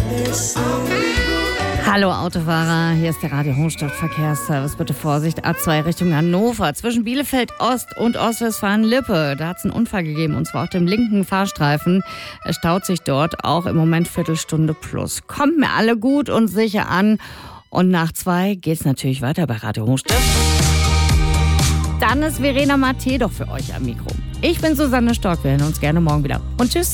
Hallo Autofahrer, hier ist der Radio Hochstadt Verkehrsservice. Bitte Vorsicht, A2 Richtung Hannover. Zwischen Bielefeld Ost und Ostwestfalen-Lippe. Da hat es einen Unfall gegeben, und zwar auf dem linken Fahrstreifen. Es staut sich dort auch im Moment Viertelstunde plus. Kommt mir alle gut und sicher an. Und nach 2 geht's natürlich weiter bei Radio Hochstadt. Dann ist Verena Mathe doch für euch am Mikro. Ich bin Susanne Stork, wir hören uns gerne morgen wieder. Und tschüss.